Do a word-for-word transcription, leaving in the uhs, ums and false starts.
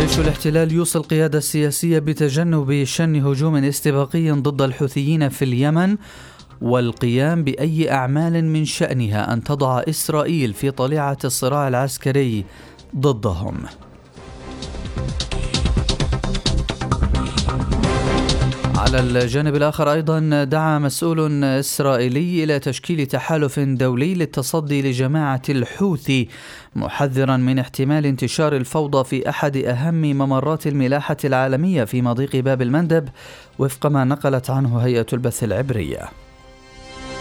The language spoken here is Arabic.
جيش الاحتلال يوصي القيادة السياسية بتجنب شن هجوم استباقي ضد الحوثيين في اليمن والقيام بأي أعمال من شأنها أن تضع إسرائيل في طليعة الصراع العسكري ضدهم. على الجانب الآخر أيضا دعا مسؤول إسرائيلي إلى تشكيل تحالف دولي للتصدي لجماعة الحوثي، محذرا من احتمال انتشار الفوضى في أحد أهم ممرات الملاحة العالمية في مضيق باب المندب، وفق ما نقلت عنه هيئة البث العبرية.